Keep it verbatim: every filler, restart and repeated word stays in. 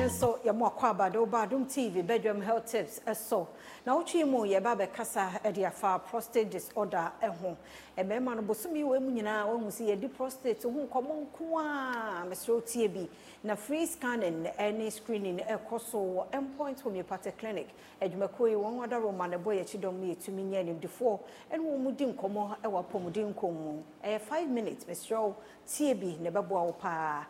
so ya mo akwaba do ba dum T V bedroom health tips eso na uchi mu ye ba be kasa e dia fa prostate disorder e ho e me ma no bosumi we mu nyina wo hu si ye di prostate hu komo nko a mesro tie bi na free scanning any screening e koso endpoint homeopathic clinic edwumako yi won wada roma ne boy chi dom ye tumi nya nim defo ene wo mu di nkomo e wa pomudi nkomo e five minutes mesro tie bi ne bebo wo pa